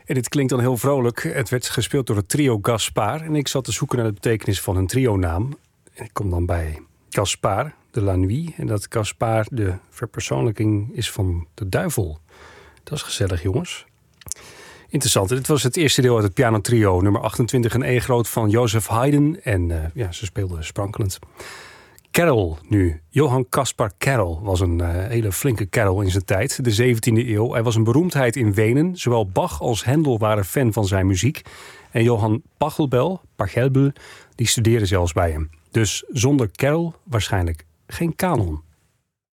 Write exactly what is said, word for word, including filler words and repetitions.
En dit klinkt dan heel vrolijk. Het werd gespeeld door het trio Gaspar. En ik zat te zoeken naar de betekenis van een trio-naam. En ik kom dan bij Gaspard de la Nuit. En dat Gaspard de verpersoonlijking is van de duivel. Dat is gezellig, jongens. Interessant. Dit was het eerste deel uit het pianotrio. Nummer achtentwintig in E groot van Joseph Haydn. En uh, ja, ze speelden sprankelend. Carroll nu. Johann Caspar Carroll was een uh, hele flinke Carroll in zijn tijd. De zeventiende eeuw. Hij was een beroemdheid in Wenen. Zowel Bach als Händel waren fan van zijn muziek. En Johann Pachelbel, Pachelbel, die studeerde zelfs bij hem. Dus zonder Carroll waarschijnlijk geen kanon.